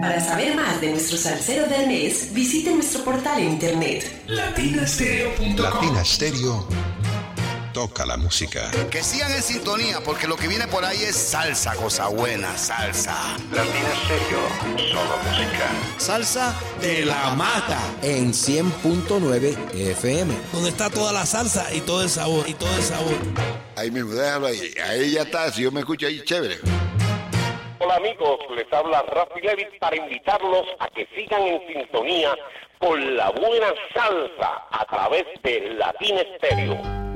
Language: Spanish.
Para saber más de nuestro salsero del mes, visite nuestro portal en internet latinastereo.com. Latina Stereo toca la música. Que sigan en sintonía, porque lo que viene por ahí es salsa, cosa buena, salsa. Latina Stereo, solo música. Salsa de la mata en 100.9 FM. Donde está toda la salsa y todo el sabor, Ahí mismo, déjalo ahí. Ahí ya está, si yo me escucho ahí, chévere. Hola amigos, les habla Rafi Levitt para invitarlos a que sigan en sintonía con la buena salsa a través de Latina Stereo.